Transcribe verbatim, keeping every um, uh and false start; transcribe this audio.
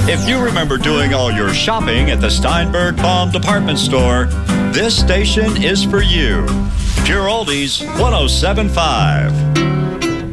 If you remember doing all your shopping at the Steinberg Baum department store, this station is for you. Pure Oldies one oh seven point five.